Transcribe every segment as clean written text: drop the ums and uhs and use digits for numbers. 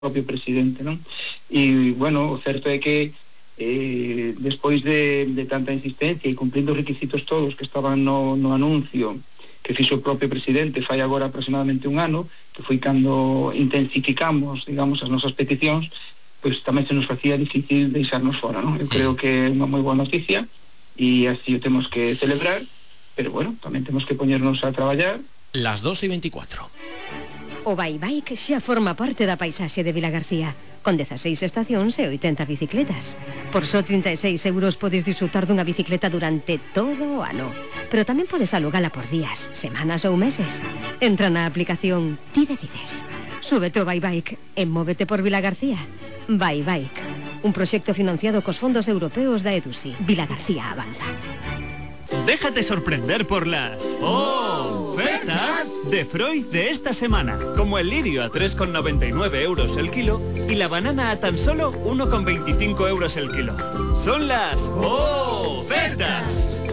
propio presidente, non? E, bueno, o certo é que despois de tanta insistencia e cumplindo os requisitos todos que estaban no anuncio que fixo o propio presidente fai agora aproximadamente un ano, que foi cando intensificamos, digamos, as nosas peticións, pois tamén se nos facía difícil deixarnos fora, non? Eu creo que é unha moi boa noticia e así o temos que celebrar, pero bueno, tamén temos que poñernos a traballar. Las 2:24. O Bike xa forma parte da paisaxe de Vilagarcía, con 16 estacións e 80 bicicletas. Por só 36 euros podes disfrutar dunha bicicleta durante todo o ano. Pero tamén podes alugala por días, semanas ou meses. Entra na aplicación Ti Decides. Súbete ao Bike e móvete por Vilagarcía. Bike, un proxecto financiado cos fondos europeos da EDUSI. Vilagarcía avanza. Déjate sorprender por las ofertas de Freud de esta semana, como el lirio a 3,99 euros el kilo y la banana a tan solo 1,25 euros el kilo. Son las ofertas.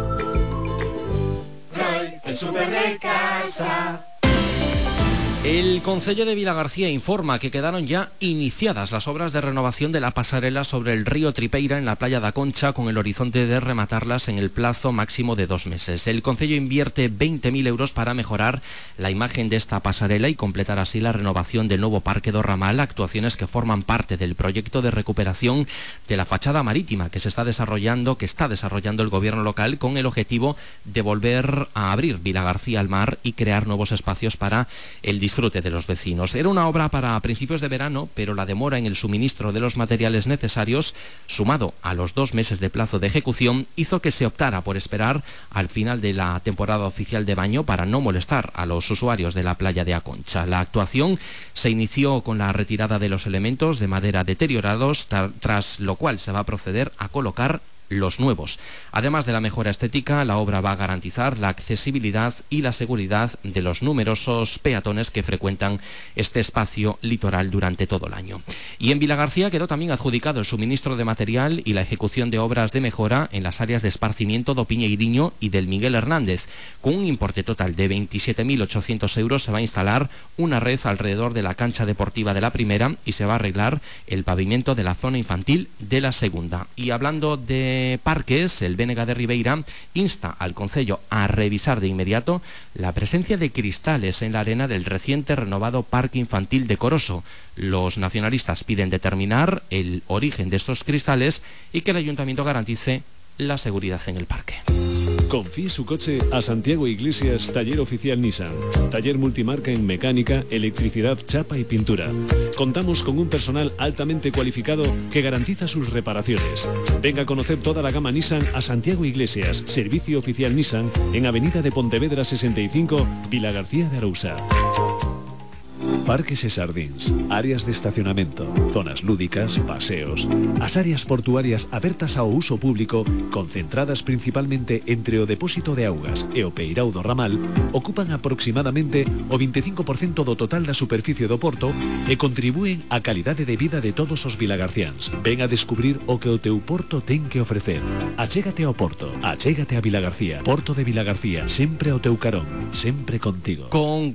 Freud, el súper de casa. El Concello de Vilagarcía informa que quedaron ya iniciadas las obras de renovación de la pasarela sobre el río Tripeira en la playa da Concha, con el horizonte de rematarlas en el plazo máximo de 2 meses. El Concello invierte 20.000 euros para mejorar la imagen de esta pasarela y completar así la renovación del nuevo Parque do Ramal, actuaciones que forman parte del proyecto de recuperación de la fachada marítima que está desarrollando el gobierno local, con el objetivo de volver a abrir Vilagarcía al mar y crear nuevos espacios para el disfrute de los vecinos. Era una obra para principios de verano, pero la demora en el suministro de los materiales necesarios, sumado a los 2 meses de plazo de ejecución, hizo que se optara por esperar al final de la temporada oficial de baño para no molestar a los usuarios de la playa de Aconcha. La actuación se inició con la retirada de los elementos de madera deteriorados, tras lo cual se va a proceder a colocar los nuevos. Además de la mejora estética, la obra va a garantizar la accesibilidad y la seguridad de los numerosos peatones que frecuentan este espacio litoral durante todo el año. Y en Vilagarcía quedó también adjudicado el suministro de material y la ejecución de obras de mejora en las áreas de esparcimiento do Piñeiriño y del Miguel Hernández. Con un importe total de 27.800 euros se va a instalar una red alrededor de la cancha deportiva de la primera y se va a arreglar el pavimento de la zona infantil de la segunda. Y hablando de parques, el Bénega de Ribeira insta al Concello a revisar de inmediato la presencia de cristales en la arena del reciente renovado Parque Infantil de Coroso. Los nacionalistas piden determinar el origen de estos cristales y que el Ayuntamiento garantice la seguridad en el parque. Confíe su coche a Santiago Iglesias Taller Oficial Nissan. Taller multimarca en mecánica, electricidad, chapa y pintura. Contamos con un personal altamente cualificado que garantiza sus reparaciones. Venga a conocer toda la gama Nissan a Santiago Iglesias, Servicio Oficial Nissan, en Avenida de Pontevedra 65, Vilagarcía de Arousa. Parques e Sardins, áreas de estacionamento, zonas lúdicas, paseos. As áreas portuarias abertas ao uso público, concentradas principalmente entre o depósito de augas e o peirao do Ramal, ocupan aproximadamente o 25% do total da superficie do porto e contribúen á calidade de vida de todos os vilagarciáns. Ven a descubrir o que o teu porto ten que ofrecer. Achégate ao porto, achégate a Vilagarcía. Porto de Vilagarcía, sempre ao teu carón, sempre contigo. Con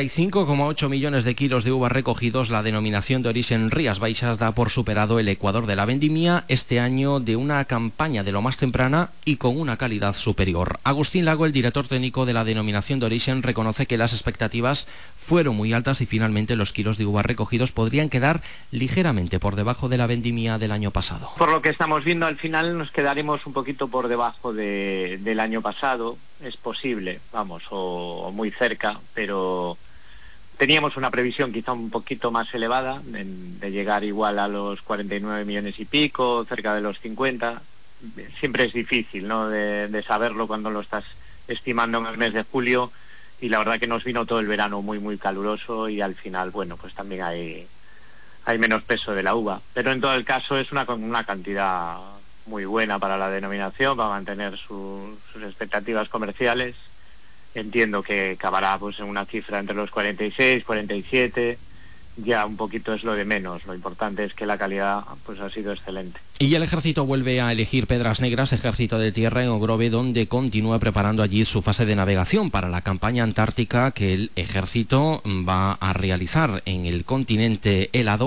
45,8 millones de kilos de uvas recogidos, la denominación de origen Rías Baixas da por superado el Ecuador de la vendimia este año, de una campaña de lo más temprana y con una calidad superior. Agustín Lago, el director técnico de la denominación de origen, reconoce que las expectativas fueron muy altas y finalmente los kilos de uvas recogidos podrían quedar ligeramente por debajo de la vendimia del año pasado. Por lo que estamos viendo, al final nos quedaremos un poquito por debajo del año pasado. Es posible, vamos, o muy cerca, pero teníamos una previsión quizá un poquito más elevada, de llegar igual a los 49 millones y pico, cerca de los 50. Siempre es difícil, ¿no?, de saberlo cuando lo estás estimando en el mes de julio, y la verdad que nos vino todo el verano muy muy caluroso y al final, bueno, pues también hay menos peso de la uva. Pero en todo el caso es una cantidad muy buena para la denominación, para mantener sus expectativas comerciales. Entiendo que acabará pues en una cifra entre los 46, 47 ya un poquito es lo de menos. Lo importante es que la calidad pues ha sido excelente. Y el ejército vuelve a elegir Pedras Negras, ejército de tierra en Ogrove, donde continúa preparando allí su fase de navegación para la campaña antártica que el ejército va a realizar en el continente helado